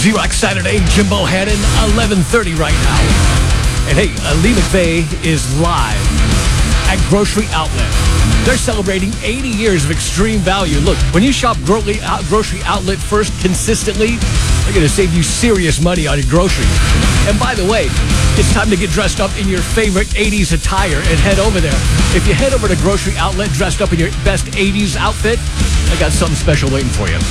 Z-Rock Saturday, Jim Bohannon, 11:30 right now. And hey, Lee McVeigh is live at Grocery Outlet. They're celebrating 80 years of extreme value. Look, when you shop Grocery Outlet first consistently, they're going to save you serious money on your groceries. And by the way, it's time to get dressed up in your favorite 80s attire and head over there. If you head over to Grocery Outlet dressed up in your best 80s outfit, I got something special waiting for you.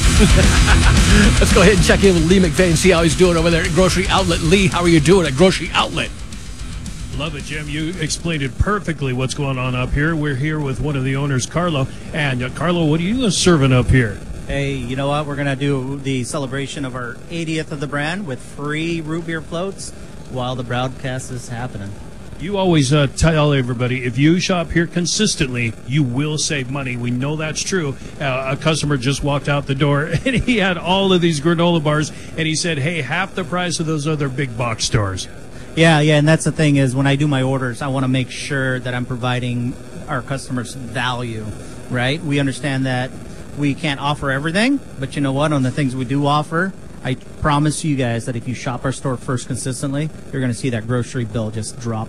Let's go ahead and check in with Lee McVeigh and see how he's doing over there at Grocery Outlet. Lee, how are you doing at Grocery Outlet? Love it, Jim. You explained it perfectly what's going on up here. We're here with one of the owners, Carlo. And Carlo, what are you serving up here? Hey, you know what? We're going to do the celebration of our 80th of the brand with free root beer floats while the broadcast is happening. You always tell everybody, if you shop here consistently, you will save money. We know that's true. A customer just walked out the door, and he had all of these granola bars, and he said, hey, half the price of those other big box stores. Yeah, and that's the thing is when I do my orders, I want to make sure that I'm providing our customers value, right? We understand that we can't offer everything, but you know what? On the things we do offer, I promise you guys that if you shop our store first consistently, you're going to see that grocery bill just drop.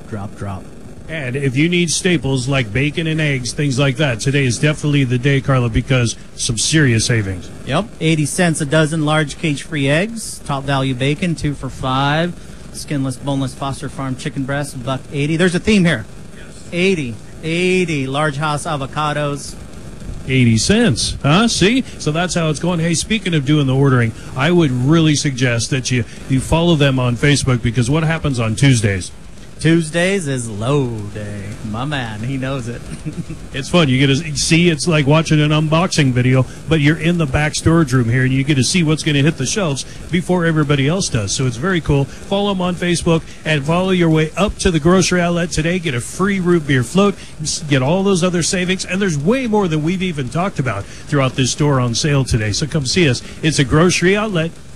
And if you need staples like bacon and eggs, things like that, today is definitely the day, Carlo, because some serious savings. Yep, 80 cents a dozen large cage-free eggs, top value bacon, 2 for $5. Skinless, boneless Foster Farm chicken breast, $1.80. There's a theme here. Yes. 80 large house avocados. 80 cents, huh? See? So that's how it's going. Hey, speaking of doing the ordering, I would really suggest that you follow them on Facebook, because what happens on Tuesdays? Tuesdays is low day. My man, he knows it. It's fun. You get to see, it's like watching an unboxing video, but you're in the back storage room here, and you get to see what's going to hit the shelves before everybody else does. So it's very cool. Follow them on Facebook and follow your way up to the Grocery Outlet today. Get a free root beer float. Get all those other savings, and there's way more than we've even talked about throughout this store on sale today. So come see us. It's a Grocery Outlet.